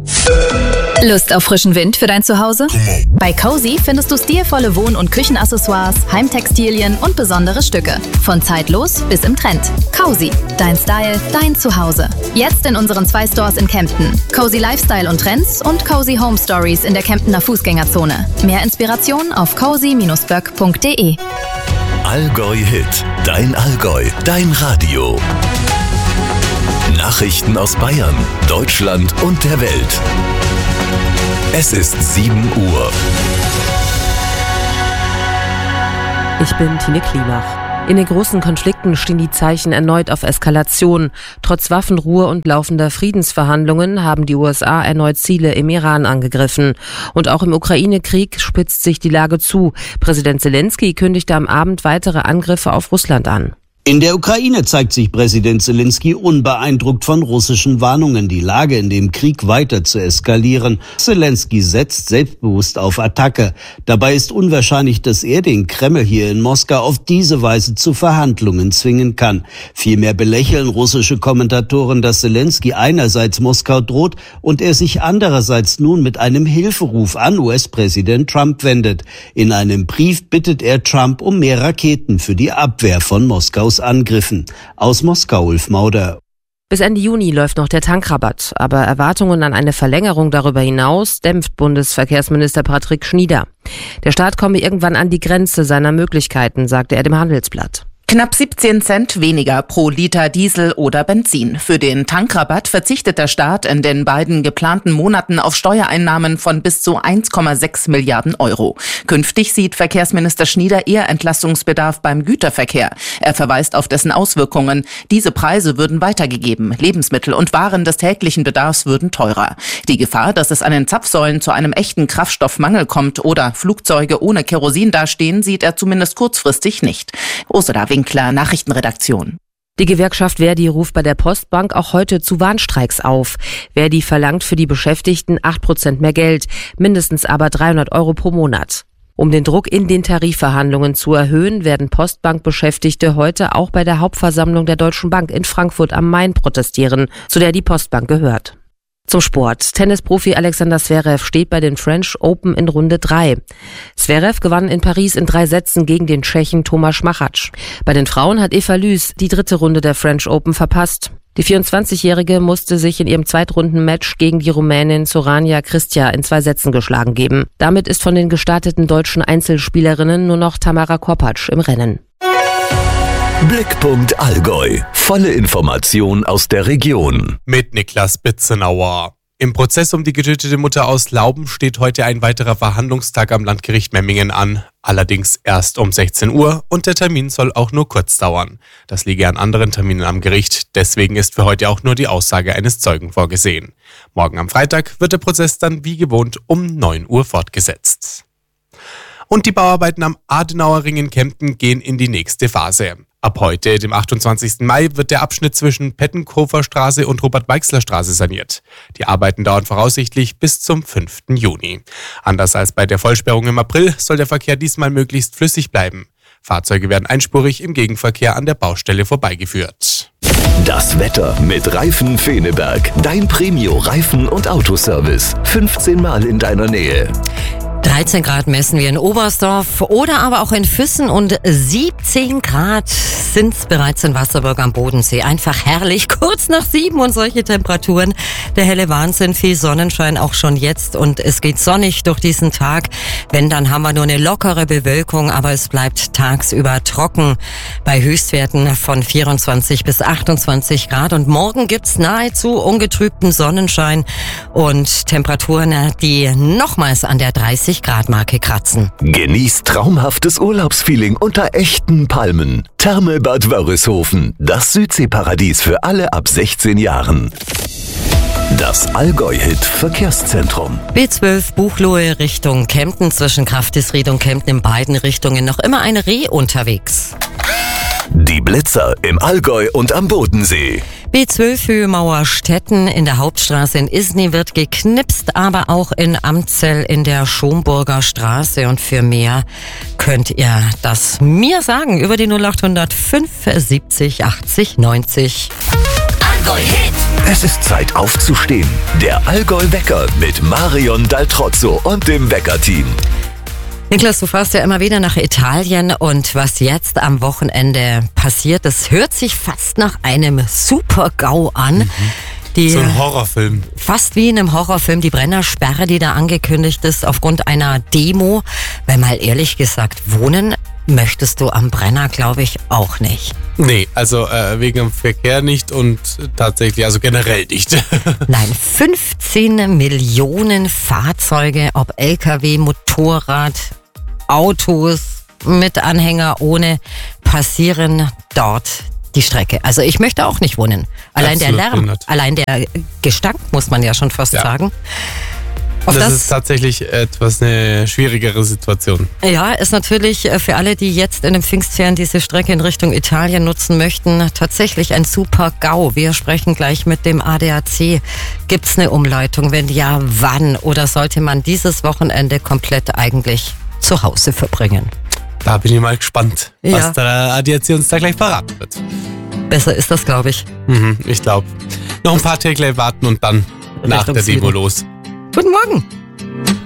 Lust auf frischen Wind für dein Zuhause? Bei Cozy findest du stilvolle Wohn- und Küchenaccessoires, Heimtextilien und besondere Stücke. Von zeitlos bis im Trend. Cozy, dein Style, dein Zuhause. Jetzt in unseren 2 Stores in Kempten. Cozy Lifestyle und Trends und Cozy Home Stories in der Kemptener Fußgängerzone. Mehr Inspiration auf cozy-böck.de. Allgäu Hit, dein Allgäu, dein Radio. Nachrichten aus Bayern, Deutschland und der Welt. Es ist 7 Uhr. Ich bin Tine Klimach. In den großen Konflikten stehen die Zeichen erneut auf Eskalation. Trotz Waffenruhe und laufender Friedensverhandlungen haben die USA erneut Ziele im Iran angegriffen. Und auch im Ukraine-Krieg spitzt sich die Lage zu. Präsident Selenskyj kündigte am Abend weitere Angriffe auf Russland an. In der Ukraine zeigt sich Präsident Selenskyj unbeeindruckt von russischen Warnungen, die Lage in dem Krieg weiter zu eskalieren. Selenskyj setzt selbstbewusst auf Attacke. Dabei ist unwahrscheinlich, dass er den Kreml hier in Moskau auf diese Weise zu Verhandlungen zwingen kann. Vielmehr belächeln russische Kommentatoren, dass Selenskyj einerseits Moskau droht und er sich andererseits nun mit einem Hilferuf an US-Präsident Trump wendet. In einem Brief bittet er Trump um mehr Raketen für die Abwehr von Moskaus Angriffen. Aus Moskau, Ulf Mauder. Bis Ende Juni läuft noch der Tankrabatt, aber Erwartungen an eine Verlängerung darüber hinaus dämpft Bundesverkehrsminister Patrick Schnieder. Der Staat komme irgendwann an die Grenze seiner Möglichkeiten, sagte er dem Handelsblatt. Knapp 17 Cent weniger pro Liter Diesel oder Benzin. Für den Tankrabatt verzichtet der Staat in den beiden geplanten Monaten auf Steuereinnahmen von bis zu 1,6 Milliarden Euro. Künftig sieht Verkehrsminister Schnieder eher Entlastungsbedarf beim Güterverkehr. Er verweist auf dessen Auswirkungen. Diese Preise würden weitergegeben. Lebensmittel und Waren des täglichen Bedarfs würden teurer. Die Gefahr, dass es an den Zapfsäulen zu einem echten Kraftstoffmangel kommt oder Flugzeuge ohne Kerosin dastehen, sieht er zumindest kurzfristig nicht. Ursula Winkler, Nachrichtenredaktion. Die Gewerkschaft ver.di ruft bei der Postbank auch heute zu Warnstreiks auf. ver.di verlangt für die Beschäftigten 8% mehr Geld, mindestens aber 300 Euro pro Monat. Um den Druck in den Tarifverhandlungen zu erhöhen, werden Postbank-Beschäftigte heute auch bei der Hauptversammlung der Deutschen Bank in Frankfurt am Main protestieren, zu der die Postbank gehört. Zum Sport. Tennisprofi Alexander Zverev steht bei den French Open in Runde 3. Zverev gewann in Paris in 3 Sätzen gegen den Tschechen Tomáš Machač. Bei den Frauen hat Eva Lüß die 3. Runde der French Open verpasst. Die 24-Jährige musste sich in ihrem Zweitrunden-Match gegen die Rumänin Sorania Cristea in 2 Sätzen geschlagen geben. Damit ist von den gestarteten deutschen Einzelspielerinnen nur noch Tamara Korpatsch im Rennen. Blickpunkt Allgäu. Volle Information aus der Region. Mit Niklas Bitzenauer. Im Prozess um die getötete Mutter aus Lauben steht heute ein weiterer Verhandlungstag am Landgericht Memmingen an. Allerdings erst um 16 Uhr und der Termin soll auch nur kurz dauern. Das liege an anderen Terminen am Gericht. Deswegen ist für heute auch nur die Aussage eines Zeugen vorgesehen. Morgen am Freitag wird der Prozess dann wie gewohnt um 9 Uhr fortgesetzt. Und die Bauarbeiten am Adenauer Ring in Kempten gehen in die nächste Phase. Ab heute, dem 28. Mai, wird der Abschnitt zwischen Pettenkofer Straße und Robert-Weixler Straße saniert. Die Arbeiten dauern voraussichtlich bis zum 5. Juni. Anders als bei der Vollsperrung im April soll der Verkehr diesmal möglichst flüssig bleiben. Fahrzeuge werden einspurig im Gegenverkehr an der Baustelle vorbeigeführt. Das Wetter mit Reifen Feneberg. Dein Premio-Reifen- und Autoservice. 15 Mal in deiner Nähe. 13 Grad messen wir in Oberstdorf oder aber auch in Füssen und 17 Grad sind's bereits in Wasserburg am Bodensee. Einfach herrlich, kurz nach 7 und solche Temperaturen. Der helle Wahnsinn, viel Sonnenschein auch schon jetzt und es geht sonnig durch diesen Tag. Wenn, dann haben wir nur eine lockere Bewölkung, aber es bleibt tagsüber trocken bei Höchstwerten von 24 bis 28 Grad. Und morgen gibt's nahezu ungetrübten Sonnenschein und Temperaturen, die nochmals an der 30 Grad Marke kratzen. Genießt traumhaftes Urlaubsfeeling unter echten Palmen. Thermelbad Wörishofen, das Südseeparadies für alle ab 16 Jahren. Das Allgäu-Hit Verkehrszentrum. B12 Buchloe Richtung Kempten, zwischen Kraftisried und Kempten in beiden Richtungen noch immer ein Reh unterwegs. Die Blitzer im Allgäu und am Bodensee. B12 Höhe Mauerstetten in der Hauptstraße in Isny wird geknipst, aber auch in Amzell in der Schomburger Straße. Und für mehr könnt ihr das mir sagen über die 0800 570 80 90. Allgäu-Hit. Es ist Zeit aufzustehen. Der Allgäu-Wecker mit Marion Daltrozzo und dem Wecker-Team. Niklas, du fährst ja immer wieder nach Italien und was jetzt am Wochenende passiert, das hört sich fast nach einem Super-GAU an. So ein Horrorfilm. Fast wie in einem Horrorfilm, die Brennersperre, die da angekündigt ist aufgrund einer Demo. Weil mal ehrlich gesagt, wohnen möchtest du am Brenner, glaube ich, auch nicht. Nee, also wegen dem Verkehr nicht und tatsächlich, also generell nicht. Nein, 15 Millionen Fahrzeuge, ob LKW, Motorrad, Autos mit Anhänger, ohne, passieren dort die Strecke. Also ich möchte auch nicht wohnen. Allein der Lärm, allein der Gestank, muss man ja schon fast sagen. Das ist tatsächlich etwas eine schwierigere Situation. Ja, ist natürlich für alle, die jetzt in den Pfingstferien diese Strecke in Richtung Italien nutzen möchten, tatsächlich ein super GAU. Wir sprechen gleich mit dem ADAC. Gibt es eine Umleitung? Wenn ja, wann? Oder sollte man dieses Wochenende komplett eigentlich zu Hause verbringen? Da bin ich mal gespannt, was der ADAC uns da gleich verraten wird. Besser ist das, glaube ich. Ich glaube. Noch ein paar Tage warten und dann nach der Demo los. Guten Morgen.